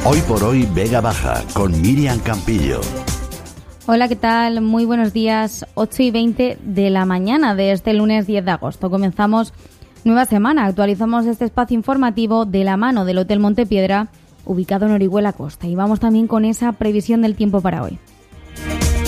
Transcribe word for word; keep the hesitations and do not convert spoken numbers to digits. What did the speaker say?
Hoy por hoy Vega Baja con Miriam Campillo. Hola, ¿qué tal? Muy buenos días. ocho y veinte de la mañana de este lunes diez de agosto. Comenzamos nueva semana. Actualizamos este espacio informativo de la mano del Hotel Montepiedra, ubicado en Orihuela Costa. Y vamos también con esa previsión del tiempo para hoy.